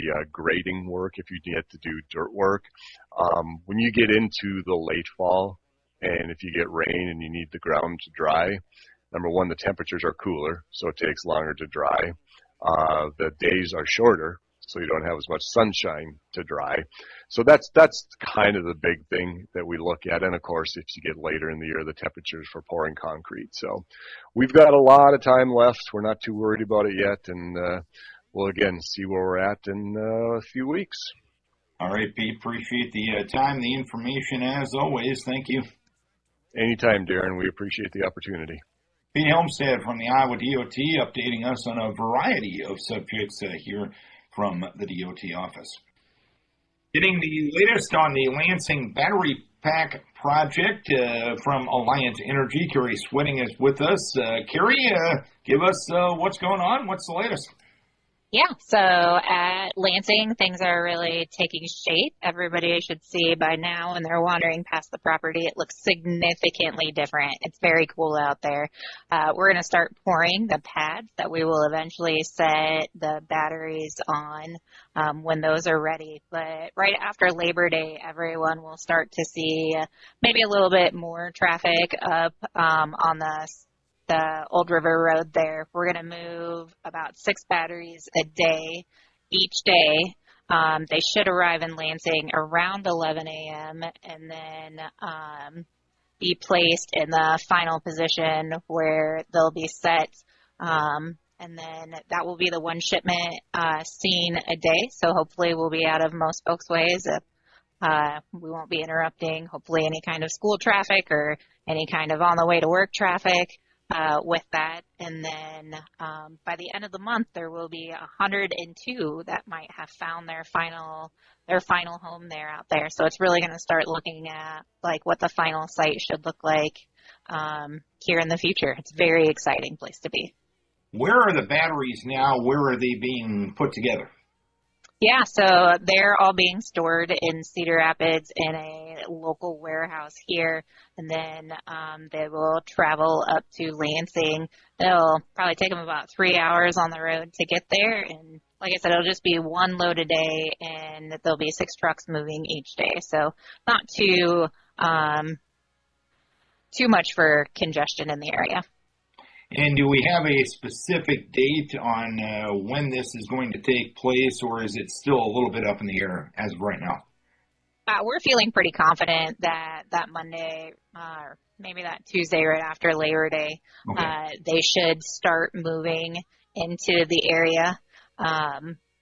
grading work if you get to do dirt work. When you get into the late fall and if you get rain and you need the ground to dry, number one, the temperatures are cooler, so it takes longer to dry. The days are shorter, so you don't have as much sunshine to dry. So that's kind of the big thing that we look at. And of course, if you get later in the year, the temperatures for pouring concrete. So we've got a lot of time left. We're not too worried about it yet, and we'll again see where we're at in a few weeks. All right, Pete, appreciate the time, the information as always. Thank you. Anytime, Darren. We appreciate the opportunity. Pete Helmstead from the Iowa DOT updating us on a variety of subjects here from the DOT office. Getting the latest on the Lansing battery pack project from Alliant Energy. Carrie Switting is with us. Carrie, give us what's going on. What's the latest? Yeah, so at Lansing, things are really taking shape. Everybody should see by now when they're wandering past the property, it looks significantly different. It's very cool out there. We're going to start pouring the pads that we will eventually set the batteries on when those are ready. But right after Labor Day, everyone will start to see maybe a little bit more traffic up on the Old River Road there. We're going to move about 6 batteries a day each day. They should arrive in Lansing around 11 a.m. and then be placed in the final position where they'll be set. And then that will be the one shipment seen a day. So hopefully we'll be out of most folks' ways. We won't be interrupting hopefully any kind of school traffic or any kind of on the way to work traffic. With that, and then by the end of the month, there will be 102 that might have found their final home there out there. So it's really going to start looking at like what the final site should look like here in the future. It's a very exciting place to be. Where are the batteries now? Where are they being put together? Yeah, so they're all being stored in Cedar Rapids in a local warehouse here, and then they will travel up to Lansing. It'll probably take them about 3 hours on the road to get there, and like I said, it'll just be one load a day, and there'll be 6 trucks moving each day, so not too much for congestion in the area. And do we have a specific date on when this is going to take place, or is it still a little bit up in the air as of right now? We're feeling pretty confident that Monday, or maybe that Tuesday right after Labor Day, okay, they should start moving into the area. I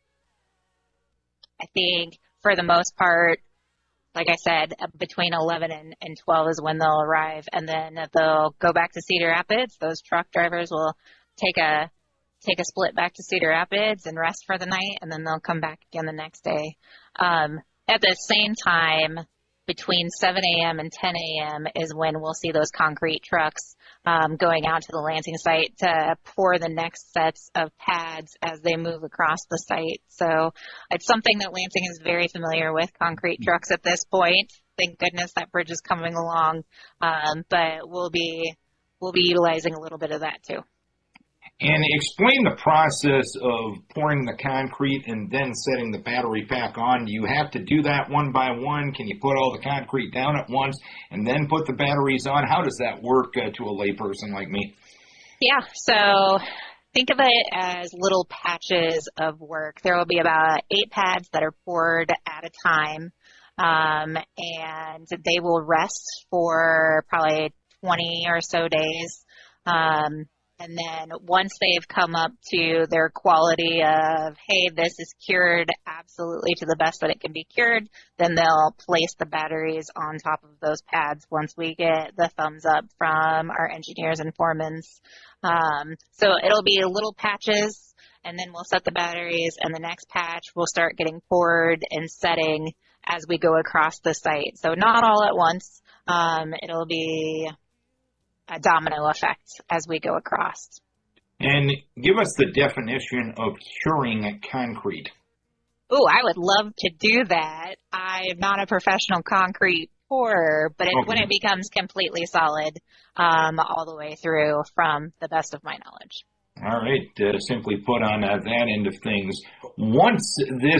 think for the most part, like I said, between 11 and 12 is when they'll arrive, and then they'll go back to Cedar Rapids. Those truck drivers will take a split back to Cedar Rapids and rest for the night, and then they'll come back again the next day. At the same time, between 7 a.m. and 10 a.m. is when we'll see those concrete trucks going out to the Lansing site to pour the next sets of pads as they move across the site. So it's something that Lansing is very familiar with, concrete trucks at this point. Thank goodness that bridge is coming along. But we'll be utilizing a little bit of that too. And explain the process of pouring the concrete and then setting the battery pack on. Do you have to do that one by one? Can you put all the concrete down at once and then put the batteries on? How does that work to a layperson like me? Yeah, so think of it as little patches of work. There will be about 8 pads that are poured at a time, and they will rest for probably 20 or so days. And then once they've come up to their quality of, hey, this is cured absolutely to the best that it can be cured, then they'll place the batteries on top of those pads once we get the thumbs up from our engineers and foremans. So it'll be little patches, and then we'll set the batteries, and the next patch will start getting poured and setting as we go across the site. So not all at once. It'll be a domino effect as we go across. And give us the definition of curing concrete. Oh, I would love to do that. I'm not a professional concrete pourer, but when it becomes completely solid all the way through from the best of my knowledge. All right. Simply put on that end of things, once this